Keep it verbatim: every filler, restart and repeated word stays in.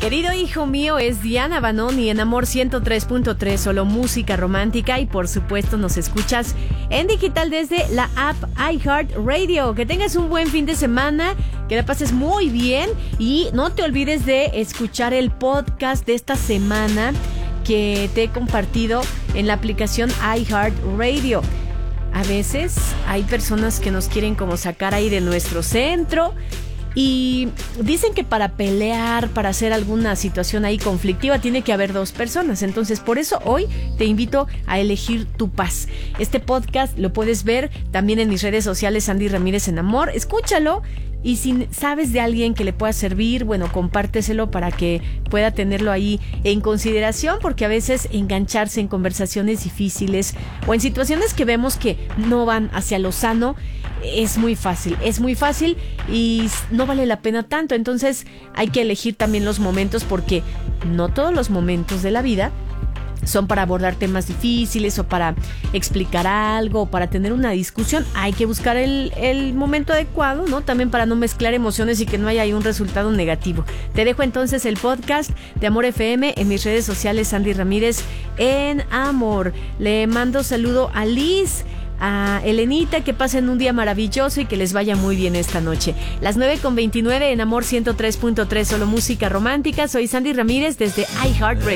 Querido hijo mío, es Diana Banoni en Amor ciento tres punto tres, solo música romántica, y por supuesto nos escuchas en digital desde la app iHeartRadio. Que tengas un buen fin de semana, que la pases muy bien y no te olvides de escuchar el podcast de esta semana que te he compartido en la aplicación iHeartRadio. A veces hay personas que nos quieren como sacar ahí de nuestro centro y dicen que para pelear, para hacer alguna situación ahí conflictiva, tiene que haber dos personas. Entonces, por eso hoy te invito a elegir tu paz. Este podcast lo puedes ver también en mis redes sociales, Sandy Ramírez en Amor. Escúchalo. Y si sabes de alguien que le pueda servir, bueno, compárteselo para que pueda tenerlo ahí en consideración, porque a veces engancharse en conversaciones difíciles o en situaciones que vemos que no van hacia lo sano es muy fácil, es muy fácil y no vale la pena tanto. Entonces hay que elegir también los momentos, porque no todos los momentos de la vida son para abordar temas difíciles o para explicar algo o para tener una discusión. Hay que buscar el, el momento adecuado, ¿no? También para no mezclar emociones y que no haya ahí un resultado negativo. Te dejo entonces el podcast de Amor F M en mis redes sociales, Sandy Ramírez en Amor. Le mando saludo a Liz, a Elenita, que pasen un día maravilloso y que les vaya muy bien esta noche. Las nueve con veintinueve en Amor ciento tres punto tres, solo música romántica. Soy Sandy Ramírez desde iHeartRadio.